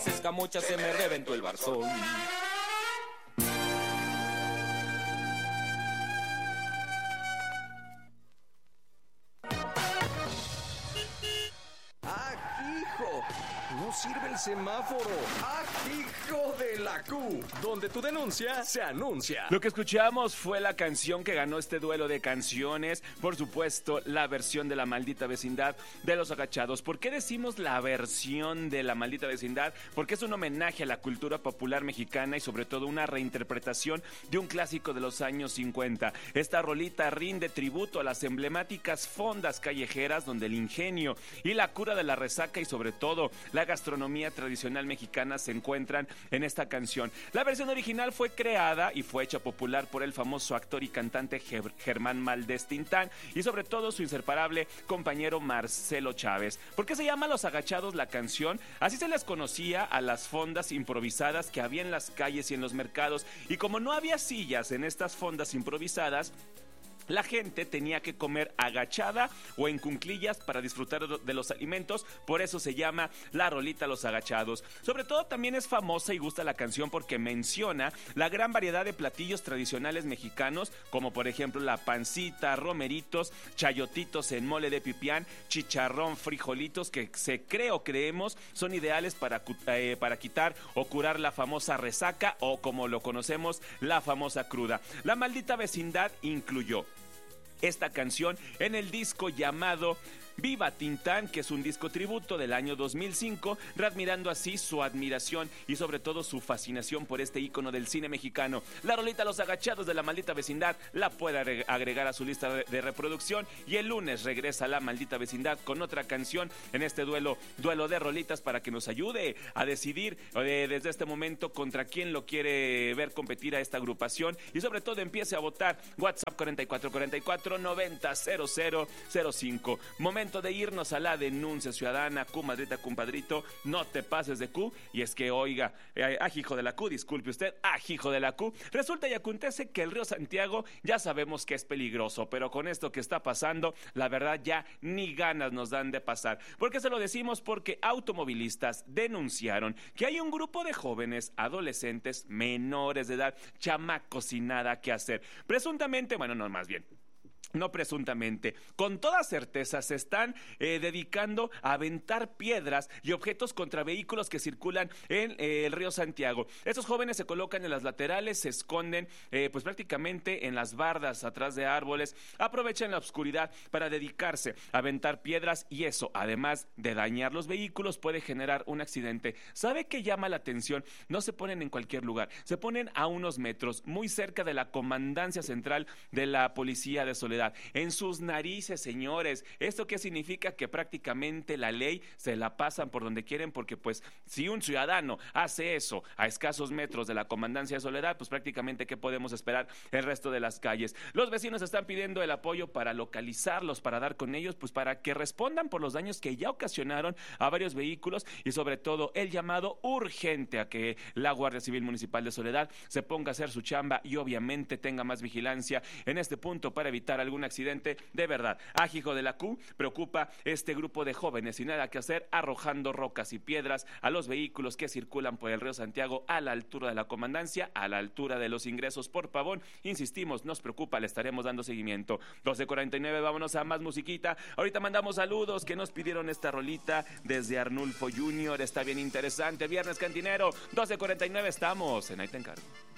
esa escamocha se me reventó el barzón. No sirve el semáforo. ¡Ah, hijo de la Q! Donde tu denuncia se anuncia. Lo que escuchamos fue la canción que ganó este duelo de canciones. Por supuesto, la versión de La Maldita Vecindad de Los Agachados. ¿Por qué decimos la versión de La Maldita Vecindad? Porque es un homenaje a la cultura popular mexicana y sobre todo una reinterpretación de un clásico de los años 50. Esta rolita rinde tributo a las emblemáticas fondas callejeras donde el ingenio y la cura de la resaca y sobre todo la gastronomía tradicional mexicana se encuentran en esta canción. La versión original fue creada y fue hecha popular por el famoso actor y cantante Germán Maldés Tintán y sobre todo su inseparable compañero Marcelo Chávez. ¿Por qué se llama Los Agachados la canción? Así se les conocía a las fondas improvisadas que había en las calles y en los mercados, y como no había sillas en estas fondas improvisadas, la gente tenía que comer agachada o en cunclillas para disfrutar de los alimentos, por eso se llama la rolita Los Agachados. Sobre todo también es famosa y gusta la canción porque menciona la gran variedad de platillos tradicionales mexicanos, como por ejemplo la pancita, romeritos, chayotitos en mole de pipián, chicharrón, frijolitos, que creemos son ideales para quitar o curar la famosa resaca o como lo conocemos, la famosa cruda. La Maldita Vecindad incluyó esta canción en el disco llamado Viva Tintán, que es un disco tributo del año 2005, readmirando así su admiración y sobre todo su fascinación por este ícono del cine mexicano. La rolita Los Agachados de La Maldita Vecindad la puede agregar a su lista de reproducción, y el lunes regresa La Maldita Vecindad con otra canción en este duelo de rolitas para que nos ayude a decidir desde este momento contra quién lo quiere ver competir a esta agrupación y sobre todo empiece a votar. WhatsApp 4444-900005. Momento de irnos a la denuncia ciudadana. Q, madrita, compadrito, no te pases de Q. Y es que, oiga, ajijo de la Q, disculpe usted, ajijo de la Q, resulta y acontece que el río Santiago ya sabemos que es peligroso, pero con esto que está pasando, la verdad ya ni ganas nos dan de pasar. ¿Por qué se lo decimos? Porque automovilistas denunciaron que hay un grupo de jóvenes, adolescentes, menores de edad, chamacos sin nada que hacer. Presuntamente, bueno, no, más bien, no presuntamente, con toda certeza se están dedicando a aventar piedras y objetos contra vehículos que circulan en el río Santiago. Estos jóvenes se colocan en las laterales, se esconden pues prácticamente en las bardas, atrás de árboles, aprovechan la oscuridad para dedicarse a aventar piedras y eso, además de dañar los vehículos, puede generar un accidente. ¿Sabe qué llama la atención? No se ponen en cualquier lugar, se ponen a unos metros, muy cerca de la comandancia central de la Policía de Soledad. En sus narices, señores. ¿Esto qué significa? Que prácticamente la ley se la pasan por donde quieren, porque pues si un ciudadano hace eso a escasos metros de la comandancia de Soledad, pues prácticamente ¿qué podemos esperar el resto de las calles? Los vecinos están pidiendo el apoyo para localizarlos, para dar con ellos, pues para que respondan por los daños que ya ocasionaron a varios vehículos y sobre todo el llamado urgente a que la Guardia Civil Municipal de Soledad se ponga a hacer su chamba y obviamente tenga más vigilancia en este punto para evitar algún accidente. De verdad, ajijo de la Q, preocupa este grupo de jóvenes sin nada que hacer, arrojando rocas y piedras a los vehículos que circulan por el río Santiago a la altura de la comandancia, a la altura de los ingresos por Pavón. Insistimos, nos preocupa, le estaremos dando seguimiento. 12:49, vámonos a más musiquita. Ahorita mandamos saludos que nos pidieron esta rolita desde Arnulfo Jr. Está bien interesante. Viernes Cantinero, 12:49, estamos en Ahí Te Encargo.